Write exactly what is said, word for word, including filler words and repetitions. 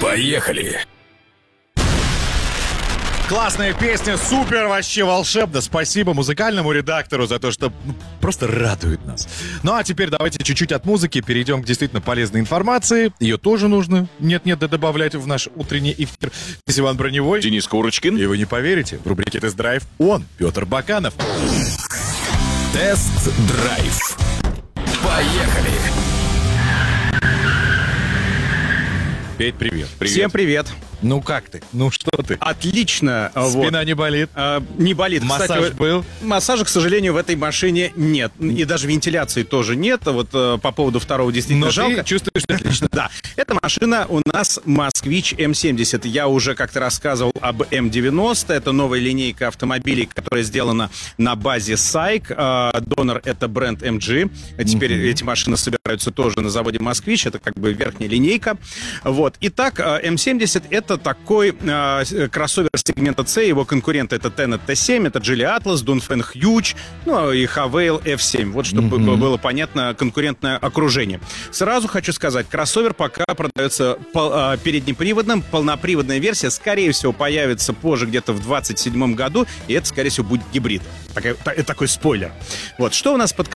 Поехали! Классная песня, супер, вообще волшебно. Спасибо музыкальному редактору за то, что ну, просто радует нас. Ну а теперь давайте чуть-чуть от музыки перейдем к действительно полезной информации. Ее тоже нужно нет-нет да добавлять в наш утренний эфир. Здесь Иван Броневой. Денис Курочкин. И вы не поверите, в рубрике «Тест-драйв» он, Петр Баканов. Тест-драйв. Поехали! Петь, привет. Привет. Всем привет. Ну как ты? Ну что ты? Отлично. Спина вот. не болит? А, не болит. Массаж Кстати, был? Массажа, к сожалению, в этой машине нет. И даже вентиляции тоже нет. Вот по поводу второго действительно Но жалко. ты чувствуешь отлично. Да. Эта машина у нас Москвич эм семьдесят. Я уже как-то рассказывал об эм девяносто. Это новая линейка автомобилей, которая сделана на базе Сайк. Донор — это бренд эм джи. Теперь mm-hmm. эти машины собираются тоже на заводе Москвич. Это как бы верхняя линейка. Вот. Итак, эм семьдесят — это такой э, кроссовер сегмента C. Его конкуренты — это Tenet ти семь, это Geely Atlas, Dongfeng Huge, ну и Havail эф семь. Вот чтобы mm-hmm. было понятно конкурентное окружение. Сразу хочу сказать, кроссовер пока продается пол, э, переднеприводным. Полноприводная версия, скорее всего, появится позже, где-то в двадцать седьмом году. И это, скорее всего, будет гибрид. Такой, такой спойлер. Вот. Что у нас под